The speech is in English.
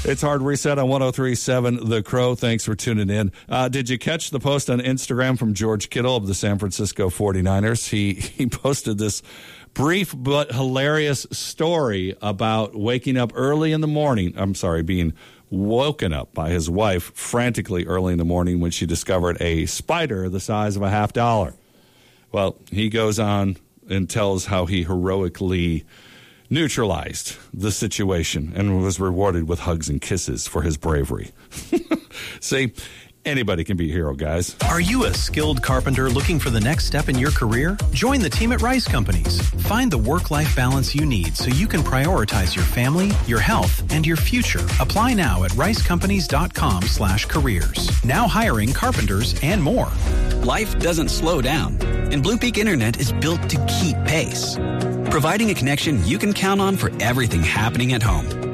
It's Hard Reset on 103.7 The Crow. Thanks for tuning in. Did you catch the post on Instagram from George Kittle of the San Francisco 49ers? He posted this brief but hilarious story about waking up early in the morning. Being woken up by his wife frantically early in the morning when she discovered a spider the size of a $50. Well, he goes on and tells how he heroically neutralized the situation and was rewarded with hugs and kisses for his bravery. See, anybody can be a hero, guys. Are you a skilled carpenter looking for the next step in your career? Join the team at Rice Companies. Find the work-life balance you need so you can prioritize your family, your health, and your future. Apply now at ricecompanies.com/careers. Now hiring carpenters and more. Life doesn't slow down, and Blue Peak Internet is built to keep pace, providing a connection you can count on for everything happening at home.